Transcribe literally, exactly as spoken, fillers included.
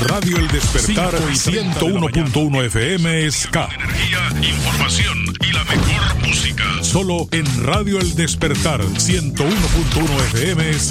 Radio El Despertar ciento uno punto uno F M Ska. Energía, información y la mejor música. Solo en Radio El Despertar ciento uno punto uno F M Ska.